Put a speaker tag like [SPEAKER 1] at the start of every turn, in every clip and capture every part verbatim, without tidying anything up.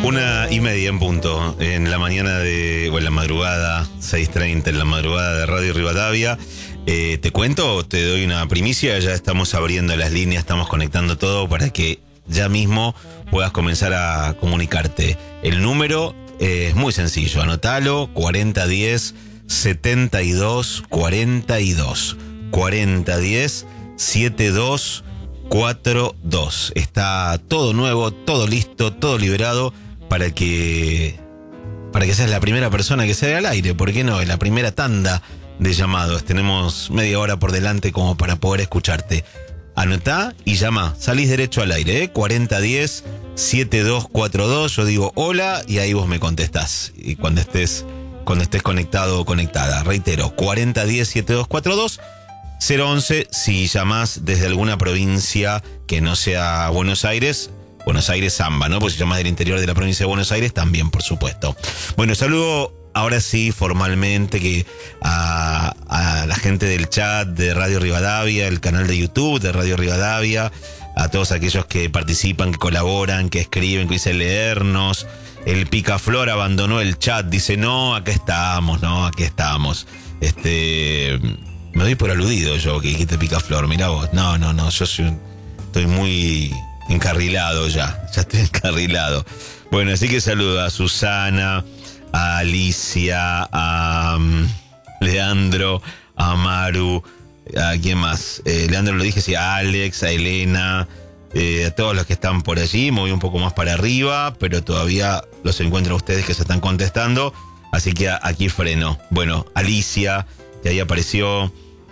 [SPEAKER 1] Una y media en punto, en la mañana de, o en la madrugada, seis treinta en la madrugada de Radio Rivadavia. Eh, ¿Te cuento? Te doy una primicia, ya estamos abriendo las líneas, estamos conectando todo para que ya mismo puedas comenzar a comunicarte. El número eh, es muy sencillo, anotalo, cuarenta diez setenta y dos cuarenta y dos. cuarenta diez setenta y dos cuarenta y dos. Está todo nuevo, todo listo, todo liberado para que para que seas la primera persona que sale al aire. ¿Por qué no? En la primera tanda de llamados. Tenemos media hora por delante como para poder escucharte. Anotá y llama. Salís derecho al aire, ¿eh? cuarenta diez setenta y dos cuarenta y dos. Yo digo hola y ahí vos me contestás. Y cuando estés, cuando estés conectado o conectada. Reitero, cuarenta diez setenta y dos cuarenta y dos. cero once si llamás desde alguna provincia que no sea Buenos Aires. Buenos Aires Zamba, ¿no? Pues si llamás del interior de la provincia de Buenos Aires también, por supuesto. Bueno, saludo ahora sí formalmente que a, a la gente del chat de Radio Rivadavia, el canal de YouTube de Radio Rivadavia, a todos aquellos que participan, que colaboran, que escriben, que dicen leernos. El Picaflor abandonó el chat, dice no, acá estamos, no, aquí estamos. Este... Me doy por aludido yo que dijiste Picaflor, mirá vos. No, no, no, yo soy, estoy muy encarrilado ya, ya estoy encarrilado. Bueno, así que saludo a Susana, a Alicia, a um, Leandro, a Maru, a quién más. Eh, Leandro lo dije, sí, a Alex, a Elena, eh, a todos los que están por allí. Me voy un poco más para arriba, pero todavía los encuentro a ustedes que se están contestando, así que a, aquí freno. Bueno, Alicia, que ahí apareció.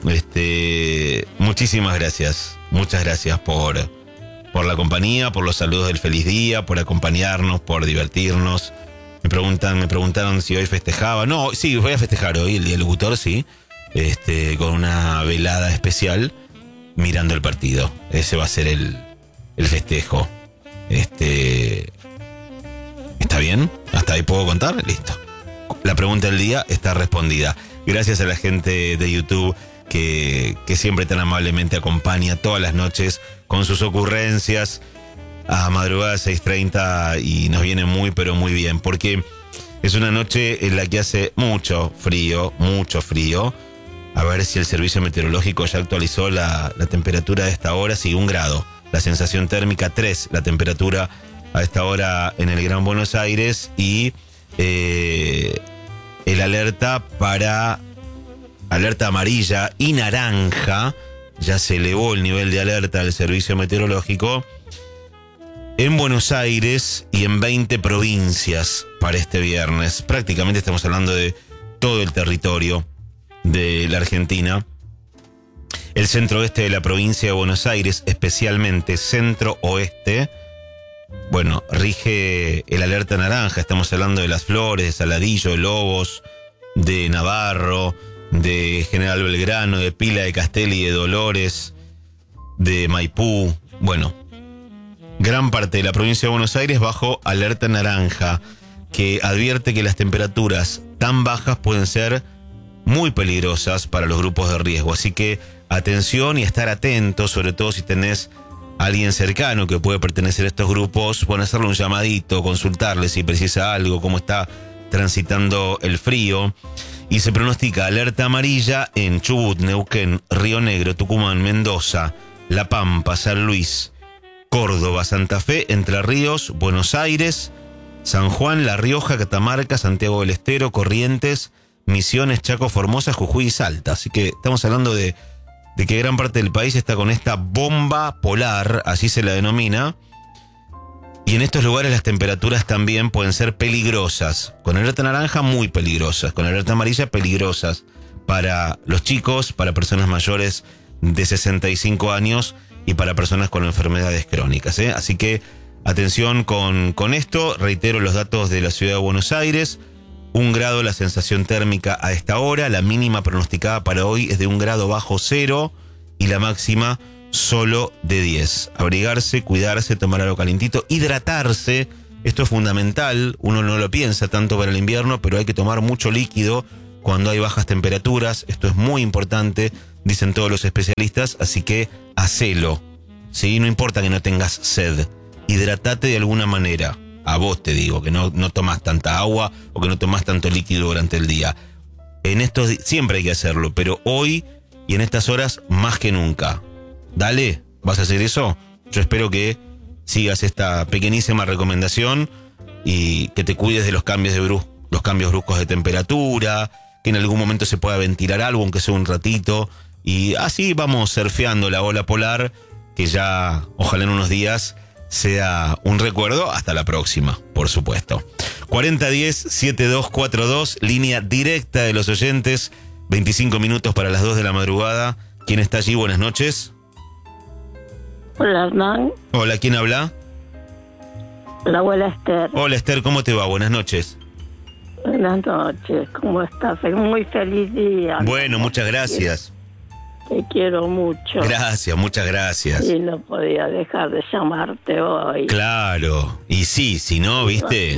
[SPEAKER 1] Este, muchísimas gracias, muchas gracias por, por la compañía, por los saludos del feliz día, por acompañarnos, por divertirnos. Me preguntan, me preguntaron si hoy festejaba. No, sí, voy a festejar hoy, el Día del Locutor, sí, este, con una velada especial, mirando el partido. Ese va a ser el, el festejo. Este, ¿está bien? ¿Hasta ahí puedo contar? Listo. La pregunta del día está respondida. Gracias a la gente de YouTube que, que siempre tan amablemente acompaña todas las noches con sus ocurrencias a madrugada seis treinta y nos viene muy pero muy bien porque es una noche en la que hace mucho frío, mucho frío. A ver si el servicio meteorológico ya actualizó la, la temperatura de esta hora. Sí, un grado. La sensación térmica tres, la temperatura a esta hora en el Gran Buenos Aires y eh, el alerta para alerta amarilla y naranja, ya se elevó el nivel de alerta del servicio meteorológico en Buenos Aires y en veinte provincias para este viernes. Prácticamente estamos hablando de todo el territorio de la Argentina. El centro-oeste de la provincia de Buenos Aires, especialmente centro-oeste, bueno, rige el alerta naranja. Estamos hablando de Las Flores, de Saladillo, de Lobos, de Navarro, de General Belgrano, de Pila de Castelli y de Dolores, de Maipú. Bueno, gran parte de la provincia de Buenos Aires bajo alerta naranja, que advierte que las temperaturas tan bajas pueden ser muy peligrosas para los grupos de riesgo. Así que atención y estar atentos, sobre todo si tenés a alguien cercano que puede pertenecer a estos grupos. Bueno, hacerle un llamadito, consultarle si precisa algo, cómo está transitando el frío. Y se pronostica alerta amarilla en Chubut, Neuquén, Río Negro, Tucumán, Mendoza, La Pampa, San Luis, Córdoba, Santa Fe, Entre Ríos, Buenos Aires, San Juan, La Rioja, Catamarca, Santiago del Estero, Corrientes, Misiones, Chaco, Formosa, Jujuy y Salta. Así que estamos hablando de, de que gran parte del país está con esta bomba polar, así se la denomina. Y en estos lugares las temperaturas también pueden ser peligrosas. Con alerta naranja, muy peligrosas. Con alerta amarilla, peligrosas. Para los chicos, para personas mayores de sesenta y cinco años y para personas con enfermedades crónicas, ¿eh? Así que atención con, con esto. Reitero los datos de la ciudad de Buenos Aires. Un grado la sensación térmica a esta hora. La mínima pronosticada para hoy es de un grado bajo cero y la máxima solo de diez. Abrigarse, cuidarse, tomar algo calentito, hidratarse. Esto es fundamental. Uno no lo piensa tanto para el invierno, pero hay que tomar mucho líquido cuando hay bajas temperaturas. Esto es muy importante, dicen todos los especialistas, así que hacelo. ¿Sí? No importa que no tengas sed. Hidratate de alguna manera. a vos te digo, que no, no tomás tanta agua o que no tomás tanto líquido durante el día. En estos di- siempre hay que hacerlo, pero hoy y en estas horas más que nunca. Dale, ¿vas a hacer eso? Yo espero que sigas esta pequeñísima recomendación y que te cuides de los cambios de brus- los cambios bruscos de temperatura, que en algún momento se pueda ventilar algo, aunque sea un ratito, y así vamos surfeando la ola polar, que ya, ojalá en unos días, sea un recuerdo. Hasta la próxima, por supuesto. cuarenta diez, setenta y dos cuarenta y dos, línea directa de los oyentes, veinticinco minutos para las dos de la madrugada. ¿Quién está allí? Buenas noches.
[SPEAKER 2] Hola, Hernán.
[SPEAKER 1] Hola, ¿quién habla?
[SPEAKER 2] La abuela Esther.
[SPEAKER 1] Hola, Esther, ¿cómo te va? Buenas noches.
[SPEAKER 2] Buenas noches. ¿Cómo estás? Muy feliz día.
[SPEAKER 1] Bueno, muchas gracias.
[SPEAKER 2] Te quiero mucho.
[SPEAKER 1] Gracias, muchas gracias.
[SPEAKER 2] Y no podía dejar de llamarte hoy.
[SPEAKER 1] Claro, y sí, si no, ¿viste?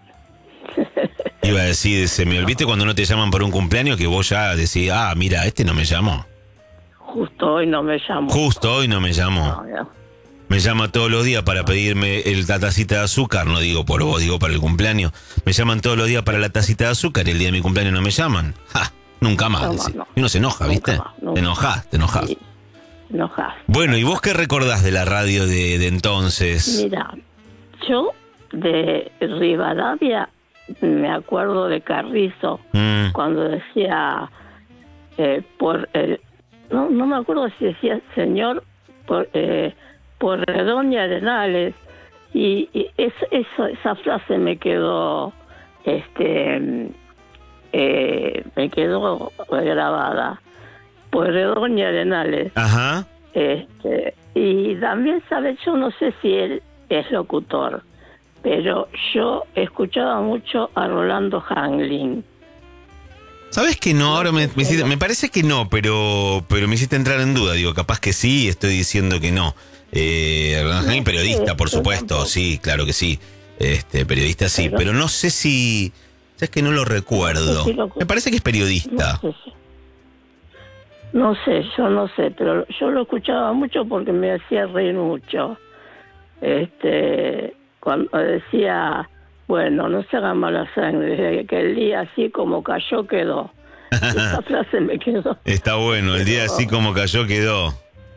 [SPEAKER 1] Iba a decir, se me olvide cuando no te llaman por un cumpleaños que vos ya decís, ah, mira, este no me llamó.
[SPEAKER 2] Justo hoy no me llamó.
[SPEAKER 1] Justo hoy no me llamó.
[SPEAKER 2] No, no.
[SPEAKER 1] Me llama todos los días para pedirme el, la tacita de azúcar, no digo por vos, digo para el cumpleaños. Me llaman todos los días para la tacita de azúcar y el día de mi cumpleaños no me llaman. ¡Ja! Nunca más.
[SPEAKER 2] No,
[SPEAKER 1] Decís.
[SPEAKER 2] no.
[SPEAKER 1] Y uno se enoja,
[SPEAKER 2] Nunca
[SPEAKER 1] ¿viste?
[SPEAKER 2] más, nunca.
[SPEAKER 1] Te enojás, te enojás.
[SPEAKER 2] Sí, enojás.
[SPEAKER 1] Bueno, ¿y vos qué recordás de la radio de, de entonces?
[SPEAKER 2] Mira, yo de Rivadavia me acuerdo de Carrizo,
[SPEAKER 1] Mm,
[SPEAKER 2] cuando decía eh, por el, no no me acuerdo si decía señor por eh, por Redoña Arenales, y, y es, eso, esa frase me quedó este eh, me quedó grabada, por Redoña Arenales.
[SPEAKER 1] Ajá.
[SPEAKER 2] Este, y también, ¿sabes? Yo no sé si él es locutor, pero yo escuchaba mucho a Rolando Hanglin.
[SPEAKER 1] ¿Sabes que no? Ahora me, me, hiciste- me parece que no, pero pero me hiciste entrar en duda. Digo, capaz que sí, estoy diciendo que no. Eh, Rolando Hanglin, periodista, por
[SPEAKER 2] yo
[SPEAKER 1] supuesto,
[SPEAKER 2] tampoco.
[SPEAKER 1] sí, claro que sí. Este, periodista sí,
[SPEAKER 2] Pero-
[SPEAKER 1] pero no sé si... ¿Sabes que no lo recuerdo?
[SPEAKER 2] No sé si lo-
[SPEAKER 1] Me parece que es periodista.
[SPEAKER 2] No sé, si- no sé, yo no sé, pero yo lo escuchaba mucho porque me hacía reír mucho. Este, cuando decía, bueno, no se haga mala sangre, desde que el día así como cayó quedó. Esa frase me quedó,
[SPEAKER 1] Está bueno, el día así como cayó quedó.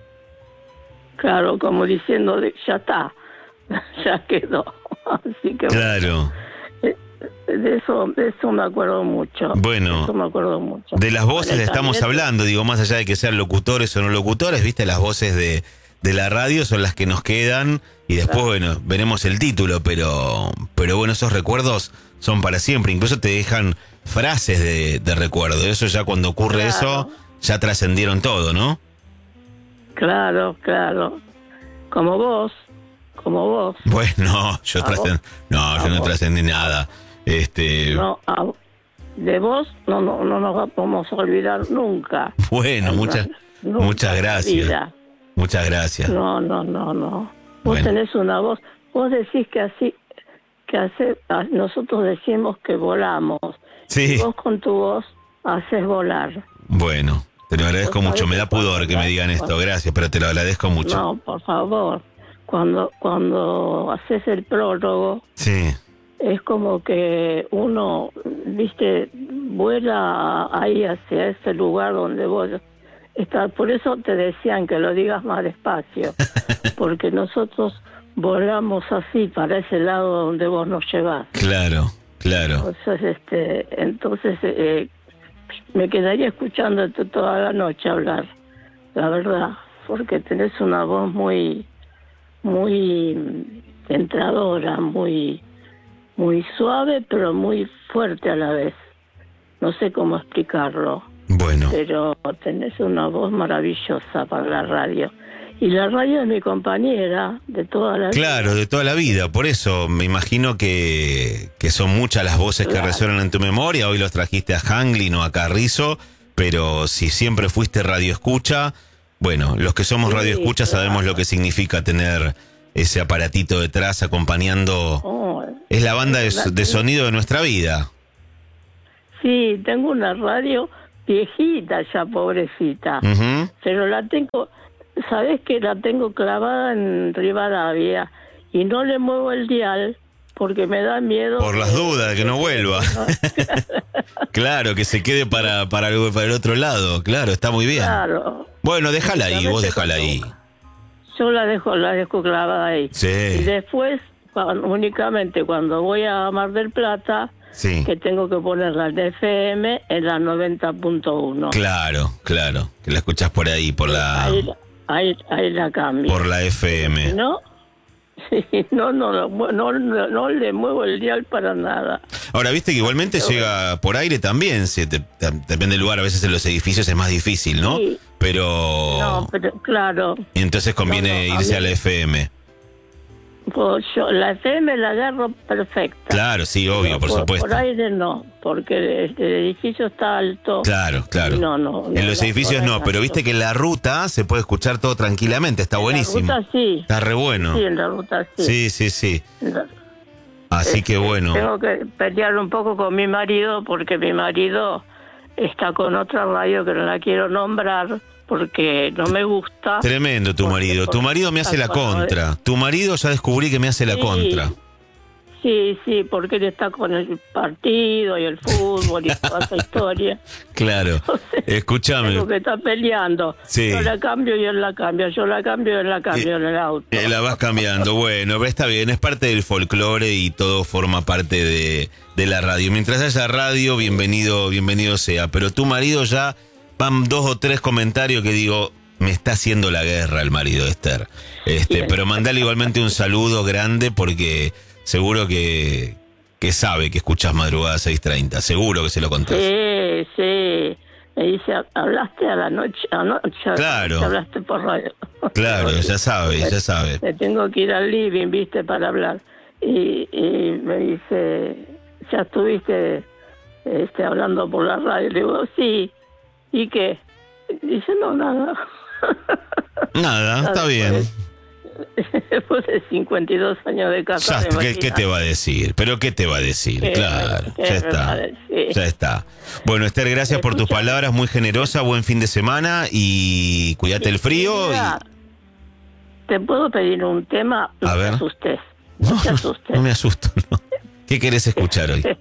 [SPEAKER 2] claro, como diciendo, de- ya está, ya quedó. Así que
[SPEAKER 1] Claro.
[SPEAKER 2] de eso, de eso me acuerdo mucho.
[SPEAKER 1] Bueno,
[SPEAKER 2] de eso me acuerdo mucho.
[SPEAKER 1] De las voces
[SPEAKER 2] Bueno,
[SPEAKER 1] estamos
[SPEAKER 2] también-
[SPEAKER 1] hablando, digo, más allá de que sean locutores o no locutores, viste, las voces de, de la radio son las que nos quedan y después,
[SPEAKER 2] Claro.
[SPEAKER 1] bueno, veremos el título, pero pero bueno, esos recuerdos son para siempre, incluso te dejan frases de, de recuerdo, eso ya cuando ocurre
[SPEAKER 2] Claro.
[SPEAKER 1] eso, ya trascendieron todo, ¿no?
[SPEAKER 2] Claro, claro. Como vos, como vos.
[SPEAKER 1] Bueno, yo
[SPEAKER 2] ¿A
[SPEAKER 1] trascend... No, yo
[SPEAKER 2] ¿A
[SPEAKER 1] no
[SPEAKER 2] vos?
[SPEAKER 1] trascendí nada. Este,
[SPEAKER 2] No, a- de vos no, no, no nos vamos a olvidar nunca.
[SPEAKER 1] bueno, muchas
[SPEAKER 2] Nunca
[SPEAKER 1] muchas
[SPEAKER 2] en la
[SPEAKER 1] gracias.
[SPEAKER 2] vida.
[SPEAKER 1] Muchas gracias.
[SPEAKER 2] No, no, no, no. Vos
[SPEAKER 1] Bueno.
[SPEAKER 2] tenés una voz. Vos decís que así, que hace, a- nosotros decimos que volamos.
[SPEAKER 1] Sí.
[SPEAKER 2] Y vos con tu voz haces volar.
[SPEAKER 1] Bueno, te lo agradezco
[SPEAKER 2] Vos
[SPEAKER 1] mucho.
[SPEAKER 2] sabés
[SPEAKER 1] Me da
[SPEAKER 2] que cuando
[SPEAKER 1] pudor que me
[SPEAKER 2] hablas-
[SPEAKER 1] digan esto. Gracias, pero te lo agradezco mucho.
[SPEAKER 2] No, por favor. Cuando, cuando haces el prólogo,
[SPEAKER 1] Sí,
[SPEAKER 2] es como que uno, viste, vuela ahí hacia ese lugar donde vos estás. Por eso te decían que lo digas más despacio, porque nosotros volamos así para ese lado donde vos nos llevás.
[SPEAKER 1] claro, claro.
[SPEAKER 2] Entonces, este, entonces eh, me quedaría escuchándote toda la noche hablar, la verdad, porque tenés una voz muy, muy entradora, muy, muy suave, pero muy fuerte a la vez. No sé cómo explicarlo,
[SPEAKER 1] Bueno,
[SPEAKER 2] pero tenés una voz maravillosa para la radio. Y la radio es mi compañera de toda la vida.
[SPEAKER 1] claro, de toda la vida. Por eso me imagino que, que son muchas las voces que
[SPEAKER 2] Claro.
[SPEAKER 1] resuenan en tu memoria. Hoy los trajiste a Hanglin o a Carrizo, pero si siempre fuiste radio escucha, bueno, los que somos
[SPEAKER 2] Sí,
[SPEAKER 1] radio escucha
[SPEAKER 2] claro.
[SPEAKER 1] sabemos lo que significa tener ese aparatito detrás acompañando.
[SPEAKER 2] Oh,
[SPEAKER 1] Es la banda de,
[SPEAKER 2] la-
[SPEAKER 1] de sonido de nuestra vida.
[SPEAKER 2] sí, tengo una radio viejita ya, pobrecita.
[SPEAKER 1] Ujú.
[SPEAKER 2] Pero la tengo, sabes que la tengo clavada en Rivadavia y no le muevo el dial porque me da miedo.
[SPEAKER 1] Por las dudas, de que no vuelva. Claro, que se quede para, para, el, para el otro lado. Claro, está muy bien.
[SPEAKER 2] Claro.
[SPEAKER 1] Bueno, déjala ahí, vos déjala ahí.
[SPEAKER 2] Yo la dejo, la dejo clavada ahí.
[SPEAKER 1] Sí.
[SPEAKER 2] Y después, cuando, únicamente cuando voy a Mar del Plata,
[SPEAKER 1] sí,
[SPEAKER 2] que tengo que ponerla en F M en la noventa punto uno.
[SPEAKER 1] Claro, claro. Que la escuchás por ahí, por la...
[SPEAKER 2] Ahí, ahí, ahí la cambio.
[SPEAKER 1] Por la F M.
[SPEAKER 2] ¿No? Sí, no, no, no, no, no, no le muevo el dial para nada.
[SPEAKER 1] Ahora, viste que igualmente pero, llega por aire también, si te, te, depende del lugar, a veces en los edificios es más difícil, ¿no?
[SPEAKER 2] Sí.
[SPEAKER 1] Pero...
[SPEAKER 2] No, pero claro.
[SPEAKER 1] Y entonces conviene no, no, irse a, a la F M.
[SPEAKER 2] Pues yo la F M la agarro perfecta.
[SPEAKER 1] Claro, sí, obvio, por, por supuesto.
[SPEAKER 2] Por aire no, porque el, el edificio está alto.
[SPEAKER 1] Claro, claro.
[SPEAKER 2] No, no, no,
[SPEAKER 1] en los edificios no, pero viste que en la ruta se puede escuchar todo tranquilamente, está
[SPEAKER 2] en
[SPEAKER 1] buenísimo.
[SPEAKER 2] La ruta sí.
[SPEAKER 1] Está re bueno.
[SPEAKER 2] Sí, en la ruta sí.
[SPEAKER 1] Sí, sí, sí.
[SPEAKER 2] La,
[SPEAKER 1] Así
[SPEAKER 2] es,
[SPEAKER 1] que bueno.
[SPEAKER 2] Tengo que pelear un poco con mi marido porque mi marido está con otra radio que no la quiero nombrar porque no me gusta.
[SPEAKER 1] Tremendo tu marido. Tu marido me hace la contra. Tu marido ya descubrí que me hace la
[SPEAKER 2] sí,
[SPEAKER 1] contra.
[SPEAKER 2] Sí, sí, porque él está con el partido y el fútbol y toda esa historia.
[SPEAKER 1] Claro. Entonces, escúchame.
[SPEAKER 2] Tengo que está peleando.
[SPEAKER 1] Sí.
[SPEAKER 2] Yo la cambio y él la cambia. Yo la cambio y él la cambio en el auto.
[SPEAKER 1] Eh, la vas cambiando. Bueno, está bien. Es parte del folclore y todo forma parte de, de la radio. Mientras haya radio, bienvenido, bienvenido sea. Pero tu marido ya... Van dos o tres comentarios que digo, me está haciendo la guerra el marido de Esther. Este, pero mandale igualmente un saludo grande porque seguro que, que sabe que escuchas Madrugada seis treinta. Seguro que se lo contás.
[SPEAKER 2] Sí, sí. Me dice, hablaste a la noche, anoche.
[SPEAKER 1] Claro.
[SPEAKER 2] Hablaste por radio.
[SPEAKER 1] Claro, ya sabe, ya sabe.
[SPEAKER 2] Me tengo que ir al living, viste, para hablar. Y, y me dice, ¿ya estuviste este, hablando por la radio? Le digo, sí. ¿Y qué? Dice, no, nada.
[SPEAKER 1] Nada, está bien.
[SPEAKER 2] Después de cincuenta y dos años de casada.
[SPEAKER 1] ¿Qué, ¿Qué te va a decir? ¿Pero qué te va a decir?
[SPEAKER 2] ¿Qué,
[SPEAKER 1] claro,
[SPEAKER 2] qué
[SPEAKER 1] ya está. Ya está. Bueno, Esther, gracias por tus palabras, muy generosa, buen fin de semana y cuídate el frío.
[SPEAKER 2] Mira, y... ¿Te puedo pedir un tema? No
[SPEAKER 1] a ver.
[SPEAKER 2] te asustes. No, no te asustes.
[SPEAKER 1] No, no me asusto, no. ¿Qué querés escuchar hoy?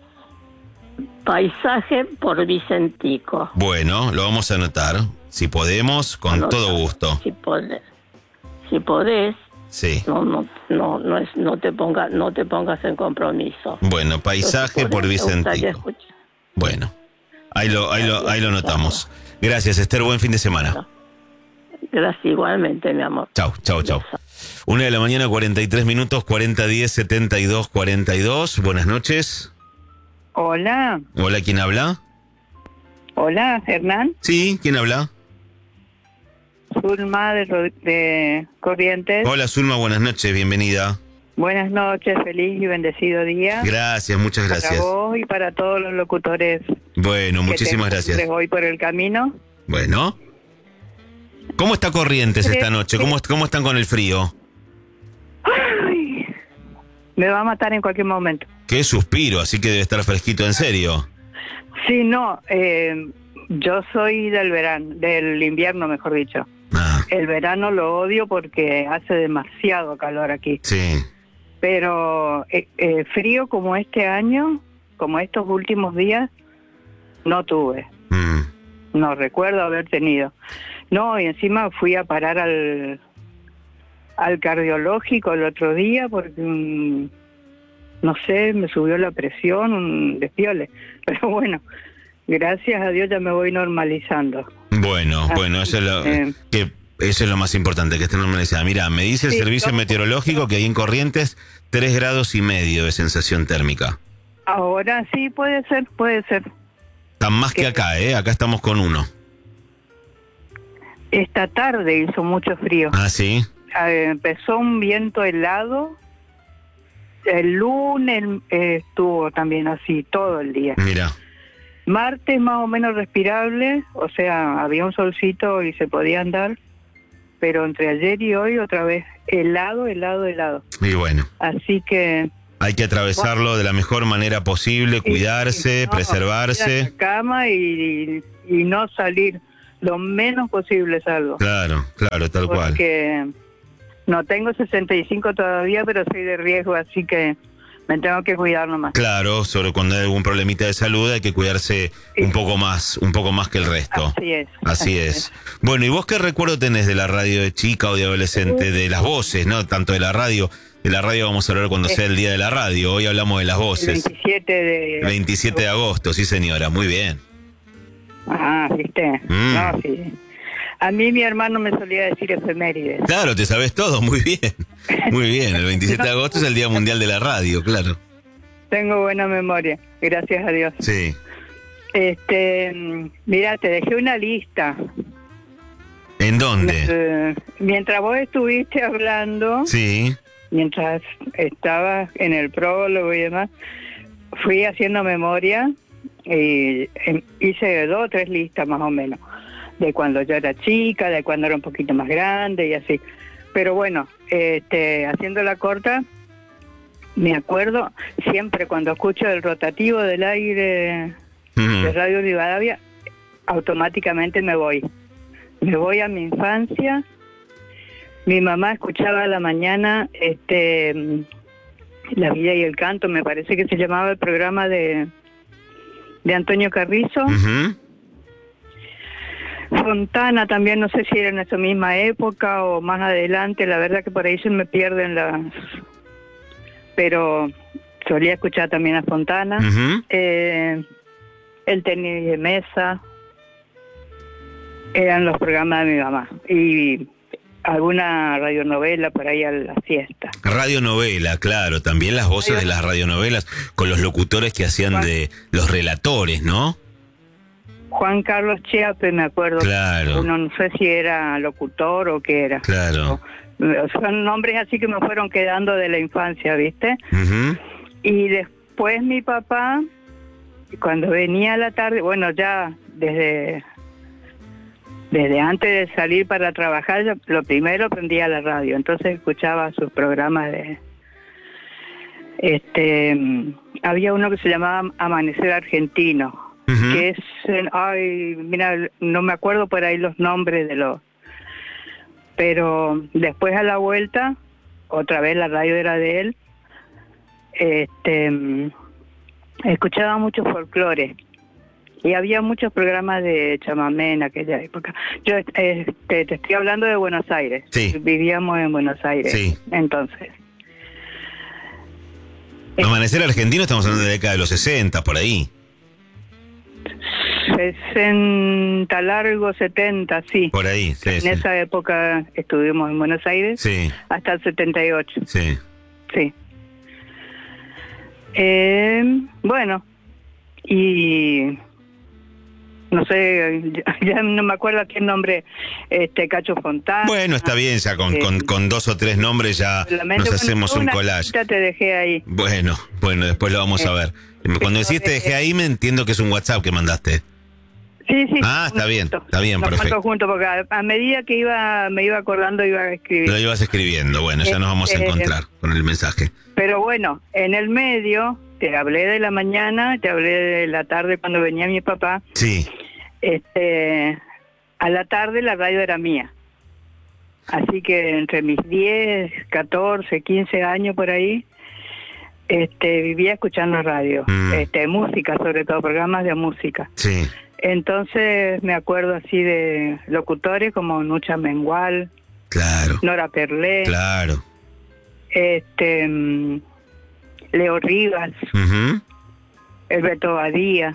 [SPEAKER 2] Paisaje por Vicentico.
[SPEAKER 1] Bueno, lo vamos a anotar. Si podemos, con
[SPEAKER 2] Anota,
[SPEAKER 1] todo gusto.
[SPEAKER 2] Si podés. Si podés.
[SPEAKER 1] Sí.
[SPEAKER 2] No, no, no, no es, no te pongas, no te pongas en compromiso.
[SPEAKER 1] Bueno, paisaje por Vicentico. Bueno, ahí lo, ahí lo, ahí lo notamos. Gracias, Esther. Buen fin de semana.
[SPEAKER 2] Gracias igualmente, mi amor.
[SPEAKER 1] Chau, chau, chau. Una de la mañana, cuarenta y tres minutos, cuarenta diez setenta y dos cuarenta y dos. Buenas noches.
[SPEAKER 3] Hola.
[SPEAKER 1] Hola, ¿quién habla?
[SPEAKER 3] Hola, Hernán.
[SPEAKER 1] Sí, ¿quién habla?
[SPEAKER 3] Zulma de, de Corrientes.
[SPEAKER 1] Hola, Zulma, buenas noches, bienvenida.
[SPEAKER 3] Buenas noches, feliz y bendecido día.
[SPEAKER 1] Gracias, muchas gracias.
[SPEAKER 3] Para vos y para todos los locutores.
[SPEAKER 1] Bueno, muchísimas gracias.
[SPEAKER 3] Hoy por el camino.
[SPEAKER 1] Bueno. ¿Cómo está Corrientes
[SPEAKER 3] ¿Crees
[SPEAKER 1] esta noche? ¿Cómo, ¿Cómo están con el frío?
[SPEAKER 3] Ay, me va a matar en cualquier momento.
[SPEAKER 1] Qué suspiro, así que debe estar fresquito, ¿en serio?
[SPEAKER 3] Sí, no, eh, yo soy del verano, del invierno, mejor dicho.
[SPEAKER 1] Ah.
[SPEAKER 3] El verano lo odio porque hace demasiado calor aquí.
[SPEAKER 1] Sí.
[SPEAKER 3] Pero eh, eh, frío como este año, como estos últimos días, no tuve.
[SPEAKER 1] Mm.
[SPEAKER 3] No recuerdo haber tenido. No, y encima fui a parar al, al cardiológico el otro día porque... Um, no sé, me subió la presión, un despiole. Pero bueno, gracias a Dios ya me voy normalizando.
[SPEAKER 1] Bueno,
[SPEAKER 3] Así
[SPEAKER 1] bueno, eso es lo,
[SPEAKER 3] eh,
[SPEAKER 1] que eso es lo más importante, que esté normalizada. Mira, me dice el
[SPEAKER 3] sí,
[SPEAKER 1] servicio
[SPEAKER 3] no,
[SPEAKER 1] meteorológico que ahí en Corrientes, tres grados y medio de sensación térmica.
[SPEAKER 3] Ahora sí, puede ser, puede ser.
[SPEAKER 1] Tan más que
[SPEAKER 3] ¿Qué?
[SPEAKER 1] acá, ¿eh? Acá estamos con uno.
[SPEAKER 3] Esta tarde hizo mucho frío.
[SPEAKER 1] Ah, ¿sí?
[SPEAKER 3] Eh, empezó un viento helado. El lunes eh, estuvo también así todo el día.
[SPEAKER 1] Mira.
[SPEAKER 3] Martes más o menos respirable, o sea, había un solcito y se podía andar, pero entre ayer y hoy otra vez helado, helado, helado.
[SPEAKER 1] Y bueno.
[SPEAKER 3] Así que...
[SPEAKER 1] Hay que atravesarlo bueno, de la mejor manera posible, cuidarse,
[SPEAKER 3] no,
[SPEAKER 1] preservarse.
[SPEAKER 3] Ir a la cama y, y no salir lo menos posible, salvo.
[SPEAKER 1] Claro, claro, tal
[SPEAKER 3] Porque
[SPEAKER 1] cual.
[SPEAKER 3] Porque no tengo sesenta y cinco todavía, pero soy de riesgo, así que me tengo que cuidar nomás.
[SPEAKER 1] Claro, sobre cuando hay algún problemita de salud hay que cuidarse
[SPEAKER 3] Sí.
[SPEAKER 1] un poco más, un poco más que el resto.
[SPEAKER 3] Así es.
[SPEAKER 1] Así es. Bueno, ¿y vos qué recuerdo tenés de la radio de chica o de adolescente? De las voces, ¿no? Tanto de la radio. De la radio vamos a hablar cuando sea el día de la radio. Hoy hablamos de las
[SPEAKER 3] El
[SPEAKER 1] voces.
[SPEAKER 3] veintisiete de...
[SPEAKER 1] veintisiete de agosto, sí señora, muy bien.
[SPEAKER 3] Ah, ¿viste?
[SPEAKER 1] Mm.
[SPEAKER 3] No, sí. A mí mi hermano me solía decir efemérides.
[SPEAKER 1] Claro, te sabes todo, muy bien. Muy bien, el veintisiete de agosto es el Día Mundial de la Radio, claro.
[SPEAKER 3] Tengo buena memoria, gracias a Dios.
[SPEAKER 1] Sí.
[SPEAKER 3] Este, mm, mira, te dejé una lista.
[SPEAKER 1] ¿En dónde?
[SPEAKER 3] Eh, mientras vos estuviste hablando,
[SPEAKER 1] Sí.
[SPEAKER 3] mientras estabas en el prólogo y demás, fui haciendo memoria y em, hice dos o tres listas más o menos, de cuando yo era chica, de cuando era un poquito más grande y así. Pero bueno, este, haciéndola corta, me acuerdo siempre cuando escucho el rotativo del aire
[SPEAKER 1] Mm.
[SPEAKER 3] de Radio Rivadavia, automáticamente me voy. Me voy a mi infancia. Mi mamá escuchaba a la mañana este La Vida y el Canto, me parece que se llamaba el programa de, de Antonio Carrizo.
[SPEAKER 1] Ujú.
[SPEAKER 3] Fontana también, no sé si era en esa misma época o más adelante, la verdad que por ahí se me pierden las... Pero solía escuchar también a Fontana.
[SPEAKER 1] Ujú.
[SPEAKER 3] Eh, el tenis de mesa, eran los programas de mi mamá. Y alguna radionovela por ahí a la siesta.
[SPEAKER 1] Radionovela, claro, también las voces de las radionovelas con los locutores que hacían de los relatores, ¿no?
[SPEAKER 3] Juan Carlos Chiape, me acuerdo.
[SPEAKER 1] Claro.
[SPEAKER 3] Uno no sé si era locutor o qué era.
[SPEAKER 1] Claro.
[SPEAKER 3] Son nombres así que me fueron quedando de la infancia, ¿viste?
[SPEAKER 1] Ujú.
[SPEAKER 3] Y después mi papá, cuando venía a la tarde, bueno, ya desde desde antes de salir para trabajar, yo lo primero prendía la radio, entonces escuchaba sus programas de... este mm, había uno que se llamaba Amanecer Argentino,
[SPEAKER 1] Ujú.
[SPEAKER 3] que es... en- ay, mira, no me acuerdo por ahí los nombres de los... Pero después a la vuelta, otra vez la radio era de él, este mm, escuchaba mucho folclore y había muchos programas de chamamé en aquella época. Yo este, te estoy hablando de Buenos Aires.
[SPEAKER 1] Sí.
[SPEAKER 3] Vivíamos en Buenos Aires.
[SPEAKER 1] Sí.
[SPEAKER 3] Entonces.
[SPEAKER 1] Amanecer Argentino, estamos hablando de la década de los sesenta, por ahí.
[SPEAKER 3] sesenta largo, setenta, sí.
[SPEAKER 1] Por ahí, sí,
[SPEAKER 3] En
[SPEAKER 1] sí.
[SPEAKER 3] esa época estuvimos en Buenos Aires
[SPEAKER 1] Sí,
[SPEAKER 3] hasta el setenta y ocho.
[SPEAKER 1] sí.
[SPEAKER 3] Sí. Eh, bueno, y no sé, ya, ya no me acuerdo qué nombre, este Cacho Fontana.
[SPEAKER 1] Bueno, está bien, ya con,
[SPEAKER 3] Eh,
[SPEAKER 1] con, con dos o tres nombres ya
[SPEAKER 3] solamente,
[SPEAKER 1] nos
[SPEAKER 3] bueno,
[SPEAKER 1] hacemos un
[SPEAKER 3] una
[SPEAKER 1] collage.
[SPEAKER 3] cita te dejé ahí.
[SPEAKER 1] Bueno, bueno, después lo vamos a ver. Cuando decís te dejé ahí, me entiendo que es un WhatsApp que mandaste.
[SPEAKER 3] Sí, sí.
[SPEAKER 1] Ah, está
[SPEAKER 3] unos
[SPEAKER 1] bien,
[SPEAKER 3] cuantos,
[SPEAKER 1] está bien,
[SPEAKER 3] unos
[SPEAKER 1] perfecto.
[SPEAKER 3] cuantos juntos, porque a, a medida que iba me iba acordando iba a escribir.
[SPEAKER 1] Lo ibas escribiendo, bueno, ya nos vamos a
[SPEAKER 3] Este,
[SPEAKER 1] encontrar con el mensaje.
[SPEAKER 3] Pero bueno, en el medio te hablé de la mañana, te hablé de la tarde cuando venía mi papá.
[SPEAKER 1] Sí,
[SPEAKER 3] Este, a la tarde la radio era mía. Así que entre mis diez, catorce, quince años por ahí, este, vivía escuchando radio,
[SPEAKER 1] Mm.
[SPEAKER 3] este, música, sobre todo programas de música.
[SPEAKER 1] sí.
[SPEAKER 3] Entonces me acuerdo así de locutores como Nucha Mengual,
[SPEAKER 1] Claro,
[SPEAKER 3] Nora Perlé,
[SPEAKER 1] claro.
[SPEAKER 3] este, mm, Leo Rivas,
[SPEAKER 1] Ujú.
[SPEAKER 3] Alberto Badía,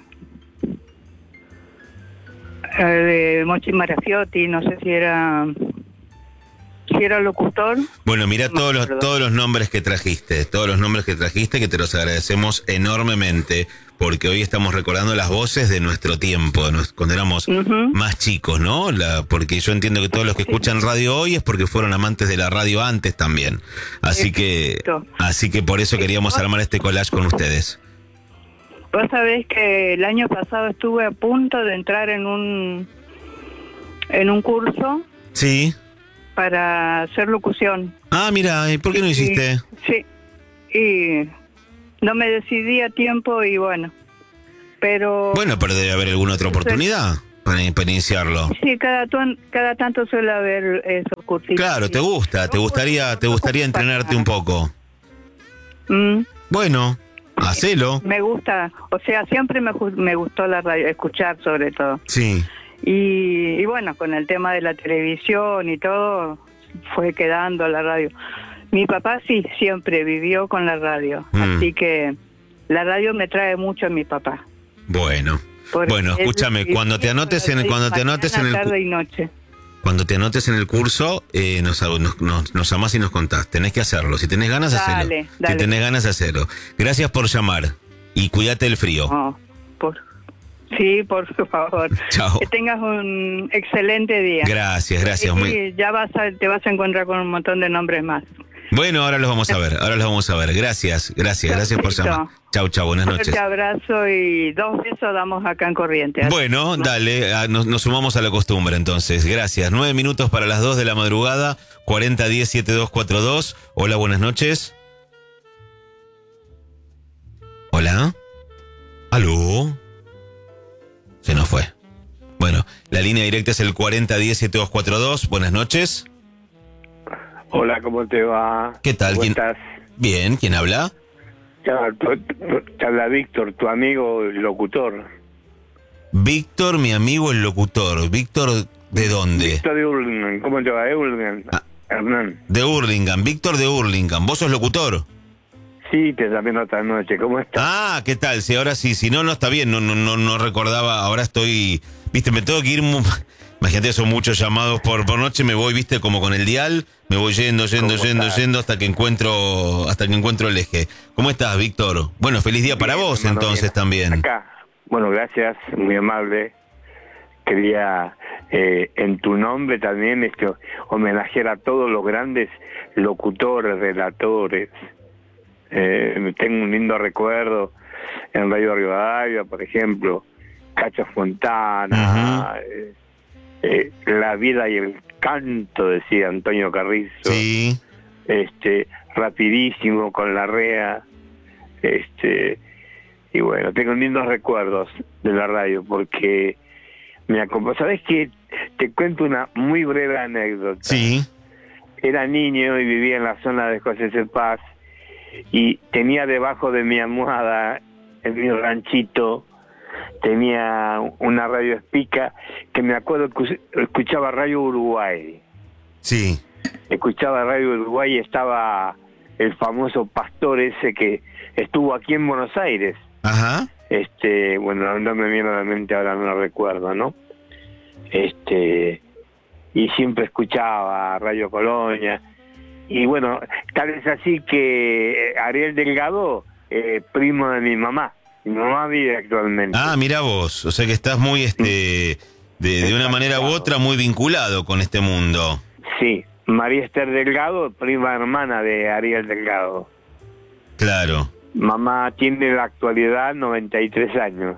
[SPEAKER 3] eh, de Mochi Marafiotti, no sé si era si era locutor.
[SPEAKER 1] Bueno, mira
[SPEAKER 3] No me
[SPEAKER 1] todos los,
[SPEAKER 3] acuerdo.
[SPEAKER 1] todos los nombres que trajiste, todos los nombres que trajiste, que te los agradecemos enormemente, porque hoy estamos recordando las voces de nuestro tiempo, de nos- cuando éramos
[SPEAKER 3] Ujú.
[SPEAKER 1] más chicos, ¿no? La, porque yo entiendo que todos los que escuchan radio hoy es porque fueron amantes de la radio antes también. Así que,
[SPEAKER 3] Exacto.
[SPEAKER 1] así que por eso queríamos armar este collage con ustedes.
[SPEAKER 3] Vos sabés que el año pasado estuve a punto de entrar en un en un curso
[SPEAKER 1] Sí.
[SPEAKER 3] para hacer locución.
[SPEAKER 1] Ah, mira, ¿y por qué no
[SPEAKER 3] Y-
[SPEAKER 1] hiciste?
[SPEAKER 3] Sí, y no me decidí a tiempo y bueno, pero...
[SPEAKER 1] Bueno, pero debe haber alguna otra oportunidad para, para iniciarlo.
[SPEAKER 3] Sí, cada, tuan- cada tanto suele haber esos cursitos.
[SPEAKER 1] Claro, te gusta, te gustaría, te gustaría entrenarte un poco.
[SPEAKER 3] Mm,
[SPEAKER 1] Bueno, hacelo.
[SPEAKER 3] Me gusta, o sea, siempre me, me gustó la radio, escuchar sobre todo.
[SPEAKER 1] Sí.
[SPEAKER 3] Y, y bueno, con el tema de la televisión y todo, fue quedando la radio. Mi papá sí, siempre vivió con la radio, mm. así que la radio me trae mucho a mi papá.
[SPEAKER 1] Bueno, Porque bueno, escúchame, cuando te anotes en cuando te anotes en el
[SPEAKER 3] tarde y noche.
[SPEAKER 1] Cuando te anotes en el curso, eh, nos, nos, nos, nos llamás y nos contás. Tenés que hacerlo. Si tenés ganas,
[SPEAKER 3] dale,
[SPEAKER 1] hacelo.
[SPEAKER 3] Dale.
[SPEAKER 1] Si tenés ganas, hacelo. Gracias por llamar. Y cuídate del frío.
[SPEAKER 3] Oh, por... Sí, por favor.
[SPEAKER 1] Chao.
[SPEAKER 3] Que tengas un excelente día.
[SPEAKER 1] Gracias, gracias.
[SPEAKER 3] Y
[SPEAKER 1] Muy...
[SPEAKER 3] ya vas a, te vas a encontrar con un montón de nombres más.
[SPEAKER 1] Bueno, ahora los vamos a ver. Ahora los vamos a ver. Gracias, gracias, gracias por llamar. Chau, chau, buenas noches.
[SPEAKER 3] Un abrazo y dos besos damos acá en Corrientes.
[SPEAKER 1] Bueno, dale, nos, nos sumamos a la costumbre entonces. Gracias. Nueve minutos para las dos de la madrugada, cuarenta diez setenta y dos cuarenta y dos. Hola, buenas noches. Hola. ¿Aló? Se nos fue. Bueno, la línea directa es el cuarenta diez setenta y dos cuarenta y dos. Buenas noches.
[SPEAKER 4] Hola, ¿cómo te va?
[SPEAKER 1] ¿Qué tal?
[SPEAKER 4] ¿Cómo
[SPEAKER 1] ¿Quién...
[SPEAKER 4] estás?
[SPEAKER 1] Bien, ¿quién habla?
[SPEAKER 4] Te habla Víctor, tu amigo el locutor.
[SPEAKER 1] Víctor, mi amigo el locutor. ¿Víctor de dónde?
[SPEAKER 4] Víctor de Hurlingham. ¿Cómo te va? Hurlingham.
[SPEAKER 1] Ah,
[SPEAKER 4] Hernán.
[SPEAKER 1] De Hurlingham. Víctor de Hurlingham. ¿Vos sos locutor?
[SPEAKER 4] Sí, te llamé otra noche. ¿Cómo estás?
[SPEAKER 1] Ah, ¿qué tal? Sí, ahora sí. Si no, no está bien. No, no, no, no recordaba. Ahora estoy... Viste, me tengo que ir... Muy... Imagínate, son muchos llamados por, por noche. Me voy, viste, como con el dial. Me voy yendo, yendo, yendo, estás? yendo hasta que encuentro hasta que encuentro el eje. ¿Cómo estás, Víctor? Bueno, feliz día para bien, vos, hermano, entonces, bien. También.
[SPEAKER 4] Acá. Bueno, gracias, muy amable. Quería, eh, en tu nombre también, este, homenajear a todos los grandes locutores, relatores. Eh, tengo un lindo recuerdo en Radio Rivadavia, por ejemplo, Cacho Fontana, uh-huh. eh, eh, La vida y el canto, decía Antonio Carrizo.
[SPEAKER 1] Sí.
[SPEAKER 4] Este, rapidísimo con Larrea. Este, y bueno, tengo lindos recuerdos de la radio porque me acompañó. ¿Sabés qué? Te cuento una muy breve anécdota.
[SPEAKER 1] Sí.
[SPEAKER 4] Era niño y vivía en la zona de José C. Paz y tenía debajo de mi almohada, en mi ranchito, tenía una radio espica que me acuerdo que escuchaba Radio Uruguay.
[SPEAKER 1] Sí.
[SPEAKER 4] Escuchaba Radio Uruguay y estaba el famoso pastor ese que estuvo aquí en Buenos Aires.
[SPEAKER 1] Ajá.
[SPEAKER 4] Este, bueno, no me viene a la mente ahora, no lo recuerdo, ¿no? Este, y siempre escuchaba Radio Colonia. Y bueno, tal es así que Ariel Delgado, eh, primo de mi mamá. Mi mamá vive actualmente.
[SPEAKER 1] Ah, mira vos, o sea que estás muy, este, de, de una manera u otra, muy vinculado con este mundo.
[SPEAKER 4] Sí, María Esther Delgado, prima hermana de Ariel Delgado.
[SPEAKER 1] Claro.
[SPEAKER 4] Mamá tiene en la actualidad noventa y tres años.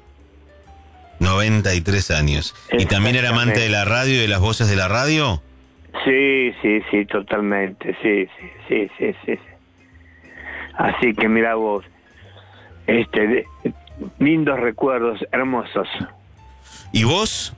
[SPEAKER 1] noventa y tres años. ¿Y también era amante de la radio y de las voces de la radio?
[SPEAKER 4] Sí, sí, sí, totalmente, sí, sí, sí, sí, sí. sí. Así que mira vos, este, de, lindos recuerdos, hermosos.
[SPEAKER 1] ¿Y vos?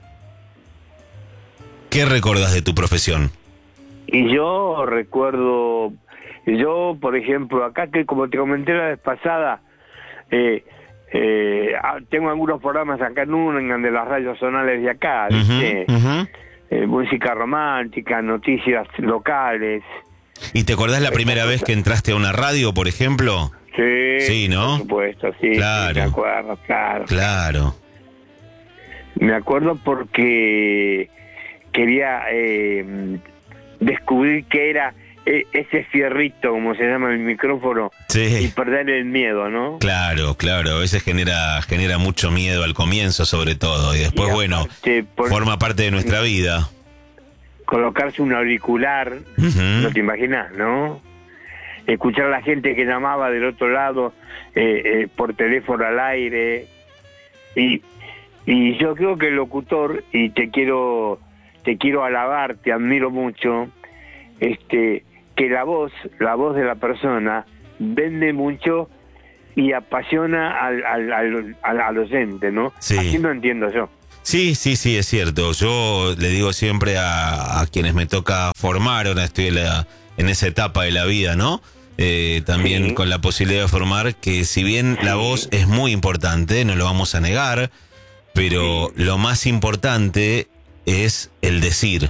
[SPEAKER 1] ¿Qué recordás de tu profesión?
[SPEAKER 4] Y yo recuerdo, yo por ejemplo, acá que como te comenté la vez pasada, eh, eh, tengo algunos programas acá en Hurlingham de las radios zonales de acá, ¿viste? Uh-huh, uh-huh. Eh, música romántica, noticias locales.
[SPEAKER 1] ¿Y te acordás la primera vez que entraste a una radio, por ejemplo?
[SPEAKER 4] Sí,
[SPEAKER 1] sí, ¿no?
[SPEAKER 4] Por supuesto, sí,
[SPEAKER 1] claro.
[SPEAKER 4] Sí, me acuerdo, claro.
[SPEAKER 1] Claro.
[SPEAKER 4] Me acuerdo porque quería eh, descubrir qué era eh, ese fierrito, como se llama el micrófono,
[SPEAKER 1] sí.
[SPEAKER 4] Y perder el miedo, ¿no?
[SPEAKER 1] Claro, claro, a veces genera genera mucho miedo al comienzo sobre todo, y después, y bueno, por... forma parte de nuestra vida.
[SPEAKER 4] Colocarse un auricular, uh-huh. No te imaginas, ¿no? Escuchar a la gente que llamaba del otro lado eh, eh, por teléfono al aire. Y, y yo creo que el locutor, y te quiero te quiero alabar, te admiro mucho, este que la voz, la voz de la persona vende mucho y apasiona al, al, al, al, al oyente, ¿no?
[SPEAKER 1] Sí.
[SPEAKER 4] Así lo entiendo yo.
[SPEAKER 1] Sí, sí, sí, es cierto. Yo le digo siempre a, a quienes me toca formar, ahora estoy en, la, en esa etapa de la vida, ¿no? eh, también
[SPEAKER 4] Sí.
[SPEAKER 1] con la posibilidad de formar que si bien la voz es muy importante, no lo vamos a negar, pero
[SPEAKER 4] Sí.
[SPEAKER 1] lo más importante es el decir.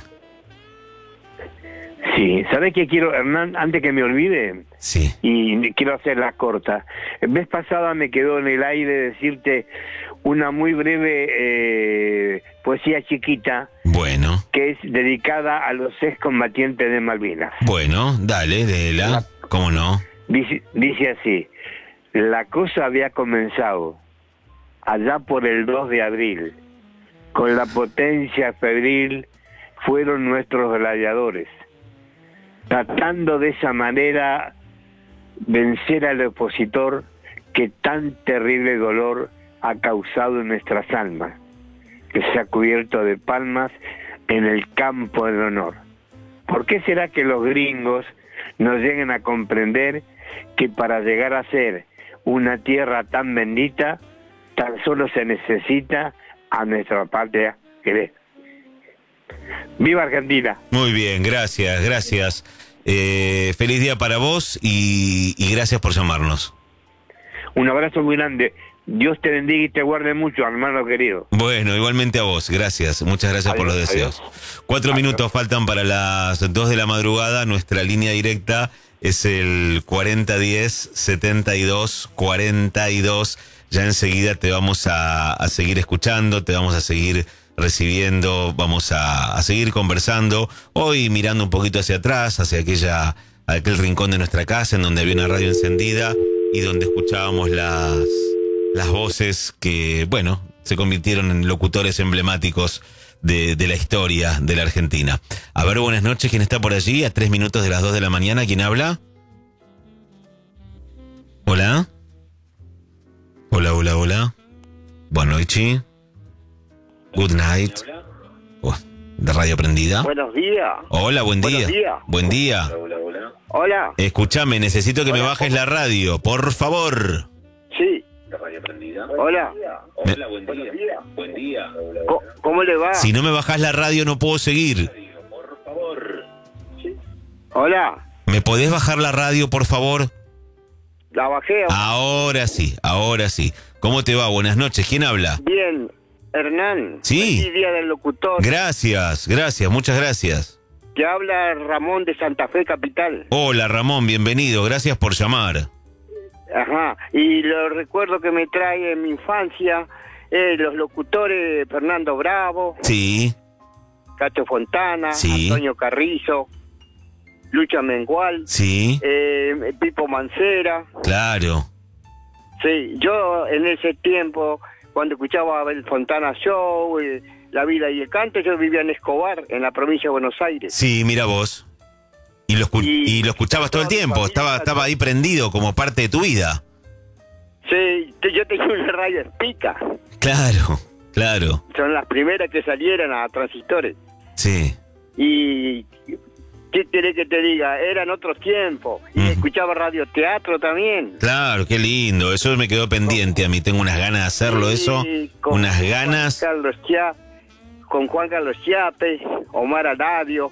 [SPEAKER 4] Sí, ¿sabes qué quiero, Hernán? Antes que me olvide,
[SPEAKER 1] Sí.
[SPEAKER 4] y quiero hacerla corta. El mes pasada me quedó en el aire decirte una muy breve eh, poesía chiquita
[SPEAKER 1] Bueno,
[SPEAKER 4] que es dedicada a los excombatientes de Malvinas.
[SPEAKER 1] bueno, dale, léela, ¿cómo no?
[SPEAKER 4] Dice, dice así: la cosa había comenzado allá por el dos de abril, con la potencia febril fueron nuestros gladiadores, tratando de esa manera vencer al opositor que tan terrible dolor ha causado en nuestras almas, que se ha cubierto de palmas en el campo del honor. ¿Por qué será que los gringos no lleguen a comprender que para llegar a ser una tierra tan bendita, tan solo se necesita a nuestra patria querer? ¡Viva Argentina!
[SPEAKER 1] Muy bien, gracias, gracias. Eh, feliz día para vos y, y gracias por llamarnos.
[SPEAKER 4] Un abrazo muy grande. Dios te bendiga y te guarde mucho, hermano querido.
[SPEAKER 1] Bueno, igualmente a vos, gracias, muchas gracias por los
[SPEAKER 4] Adiós,
[SPEAKER 1] deseos.
[SPEAKER 4] adiós.
[SPEAKER 1] Cuatro
[SPEAKER 4] Adiós.
[SPEAKER 1] minutos faltan para las dos de la madrugada, nuestra línea directa es el cuarenta diez setenta y dos cuarenta y dos. Ya enseguida te vamos a, a seguir escuchando, te vamos a seguir recibiendo, vamos a, a seguir conversando, hoy mirando un poquito hacia atrás, hacia aquella, aquel rincón de nuestra casa en donde había una radio encendida y donde escuchábamos las, las voces que, bueno, se convirtieron en locutores emblemáticos de, de la historia de la Argentina. A ver, buenas noches, ¿quién está por allí? A tres minutos de las dos de la mañana, ¿quién habla? Hola. Hola, hola, hola. Buenas noches. Good night. Oh, de radio prendida.
[SPEAKER 5] Buenos días.
[SPEAKER 1] Hola, buen día.
[SPEAKER 5] Buenos días.
[SPEAKER 1] Buen día.
[SPEAKER 5] Hola.
[SPEAKER 1] Escúchame, necesito que me
[SPEAKER 5] Hola.
[SPEAKER 1] bajes la radio, por favor.
[SPEAKER 5] Sí. Hola.
[SPEAKER 1] Me-
[SPEAKER 5] Buen día. Co- ¿Cómo le va?
[SPEAKER 1] Si no me bajás la radio no puedo seguir.
[SPEAKER 5] Hola.
[SPEAKER 1] ¿Me podés bajar la radio, por favor?
[SPEAKER 5] La bajé.
[SPEAKER 1] Ahora sí, ahora sí. ¿Cómo te va? Buenas noches. ¿Quién habla?
[SPEAKER 5] Bien. Hernán.
[SPEAKER 1] Sí.
[SPEAKER 5] Feliz día del locutor.
[SPEAKER 1] Gracias, gracias, muchas gracias.
[SPEAKER 5] Que habla Ramón de Santa Fe Capital.
[SPEAKER 1] Hola, Ramón, bienvenido. Gracias por llamar.
[SPEAKER 5] Ajá. Y los recuerdos que me trae en mi infancia, eh, los locutores Fernando Bravo,
[SPEAKER 1] Sí,
[SPEAKER 5] Cacho Fontana,
[SPEAKER 1] Sí.
[SPEAKER 5] Antonio Carrizo, Lucha Mengual,
[SPEAKER 1] sí,
[SPEAKER 5] eh, Pipo Mancera.
[SPEAKER 1] claro.
[SPEAKER 5] Sí, yo en ese tiempo, cuando escuchaba el Fontana Show, eh, La Vida y el Canto, yo vivía en Escobar, en la provincia de Buenos Aires.
[SPEAKER 1] Sí, mira vos. Y lo, escu-
[SPEAKER 5] Y-
[SPEAKER 1] y lo escuchabas todo el tiempo, estaba, estaba ahí prendido como parte de tu vida.
[SPEAKER 5] Sí, te- yo tenía una radio Espica,
[SPEAKER 1] Claro, claro,
[SPEAKER 5] son las primeras que salieron a transistores.
[SPEAKER 1] sí.
[SPEAKER 5] Y, ¿qué querés que te diga? Eran otros tiempos. Y
[SPEAKER 1] Ujú.
[SPEAKER 5] escuchaba radioteatro también.
[SPEAKER 1] Claro, qué lindo, eso me quedó pendiente a mí, tengo unas ganas de hacerlo,
[SPEAKER 5] Sí,
[SPEAKER 1] eso,
[SPEAKER 5] con
[SPEAKER 1] unas
[SPEAKER 5] Juan
[SPEAKER 1] ganas.
[SPEAKER 5] Carlos Chia- con Juan Carlos Chiape, Omar Aladio.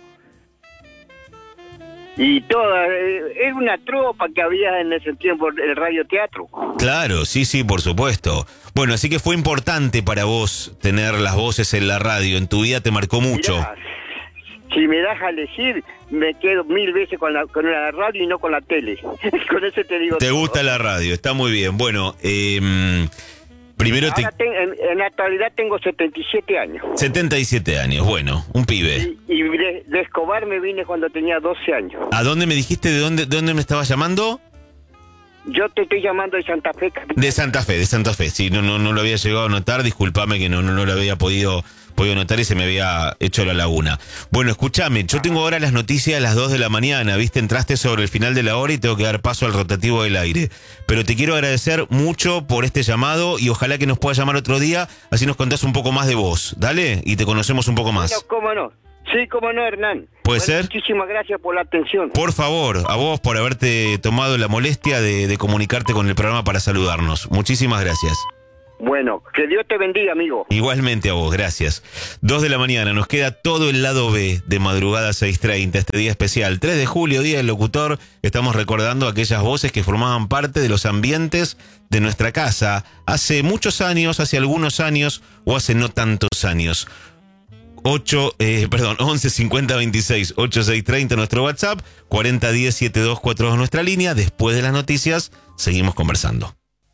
[SPEAKER 5] Y toda, eh, es una tropa que había en ese tiempo el radioteatro.
[SPEAKER 1] Claro, sí, sí, por supuesto. Bueno, así que fue importante para vos tener las voces en la radio, en tu vida te marcó mucho.
[SPEAKER 5] Mirá, si me das a elegir, me quedo mil veces con la, con la radio y no con la tele. Con eso te digo
[SPEAKER 1] Te
[SPEAKER 5] todo.
[SPEAKER 1] gusta la radio, está muy bien. Bueno, eh, primero te...
[SPEAKER 5] Ahora ten- en, en la actualidad tengo setenta y siete años.
[SPEAKER 1] setenta y siete años, bueno, un pibe.
[SPEAKER 5] Y, y de, de Escobar me vine cuando tenía doce años.
[SPEAKER 1] ¿A dónde me dijiste de dónde, de dónde me estabas llamando?
[SPEAKER 5] Yo te estoy llamando de Santa Fe Capital.
[SPEAKER 1] De Santa Fe, de Santa Fe. Sí, no, no, no lo había llegado a notar, discúlpame que no, no, no lo había podido, podido notar y se me había hecho la laguna. Bueno, escúchame, yo tengo ahora las noticias a las dos de la mañana, viste, entraste sobre el final de la hora y tengo que dar paso al rotativo del aire. Pero te quiero agradecer mucho por este llamado y ojalá que nos puedas llamar otro día, así nos contás un poco más de vos, dale, y te conocemos un poco más.
[SPEAKER 5] Bueno, cómo no. Sí, cómo no, Hernán.
[SPEAKER 1] ¿Puede
[SPEAKER 5] Bueno,
[SPEAKER 1] ser?
[SPEAKER 5] Muchísimas gracias por la atención.
[SPEAKER 1] Por favor, a vos por haberte tomado la molestia de, de comunicarte con el programa para saludarnos. Muchísimas gracias.
[SPEAKER 5] Bueno, que Dios te bendiga, amigo.
[SPEAKER 1] Igualmente a vos, gracias. Dos de la mañana, nos queda todo el lado B de Madrugada seis treinta, este día especial. tres de julio, Día del Locutor. Estamos recordando aquellas voces que formaban parte de los ambientes de nuestra casa hace muchos años, hace algunos años o hace no tantos años. ocho, eh, perdón, once cincuenta veintiséis ochenta y seis treinta nuestro WhatsApp, cuarenta diez setenta y dos cuarenta y dos nuestra línea. Después de las noticias, seguimos conversando.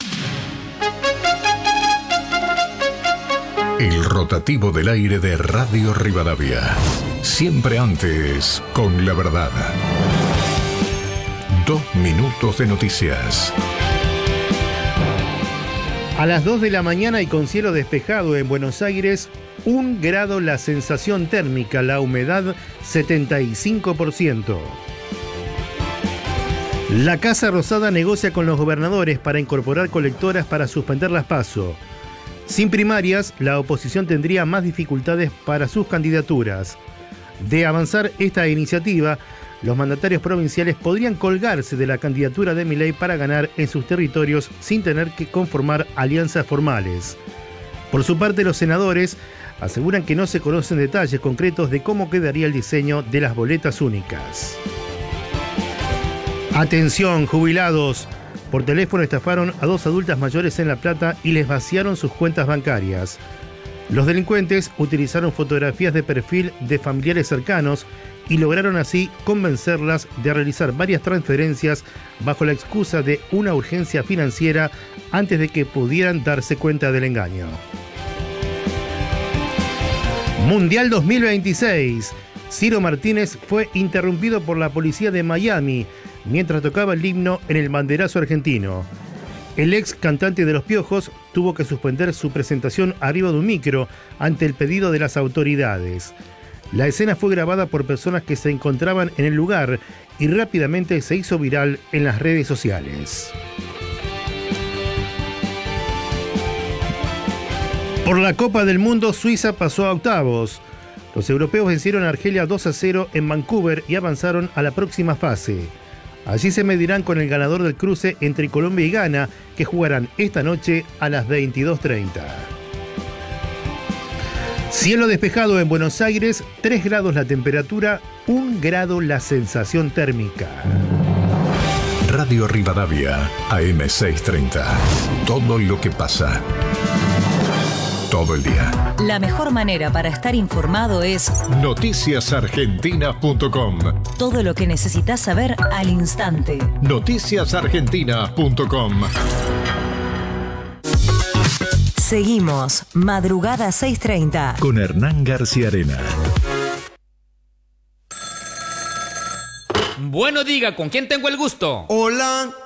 [SPEAKER 6] El rotativo del aire de Radio Rivadavia. Siempre antes, con la verdad. Dos minutos de noticias.
[SPEAKER 7] A las dos de la mañana y con cielo despejado en Buenos Aires, un grado la sensación térmica, la humedad setenta y cinco por ciento. La Casa Rosada negocia con los gobernadores para incorporar colectoras para suspender las PASO. Sin primarias, la oposición tendría más dificultades para sus candidaturas. De avanzar esta iniciativa, los mandatarios provinciales podrían colgarse de la candidatura de Milei para ganar en sus territorios sin tener que conformar alianzas formales. Por su parte, los senadores aseguran que no se conocen detalles concretos de cómo quedaría el diseño de las boletas únicas. Atención, jubilados. Por teléfono estafaron a dos adultas mayores en La Plata y les vaciaron sus cuentas bancarias. Los delincuentes utilizaron fotografías de perfil de familiares cercanos y lograron así convencerlas de realizar varias transferencias bajo la excusa de una urgencia financiera antes de que pudieran darse cuenta del engaño. Mundial dos mil veintiséis. Ciro Martínez fue interrumpido por la policía de Miami mientras tocaba el himno en el banderazo argentino. El ex cantante de Los Piojos tuvo que suspender su presentación arriba de un micro ante el pedido de las autoridades. La escena fue grabada por personas que se encontraban en el lugar y rápidamente se hizo viral en las redes sociales. Por la Copa del Mundo, Suiza pasó a octavos. Los europeos vencieron a Argelia dos a cero en Vancouver y avanzaron a la próxima fase. Allí se medirán con el ganador del cruce entre Colombia y Ghana, que jugarán esta noche a las veintidós treinta. Cielo despejado en Buenos Aires, tres grados la temperatura, un grado la sensación térmica.
[SPEAKER 6] Radio Rivadavia, A M seiscientos treinta. Todo lo que pasa. Todo el día.
[SPEAKER 8] La mejor manera para estar informado es
[SPEAKER 6] noticias argentinas punto com.
[SPEAKER 8] Todo lo que necesitas saber al instante.
[SPEAKER 6] noticias argentinas punto com.
[SPEAKER 8] Seguimos Madrugada seiscientos treinta
[SPEAKER 6] con Hernán García Arena.
[SPEAKER 9] Bueno, diga, ¿con quién tengo el gusto?
[SPEAKER 10] Hola.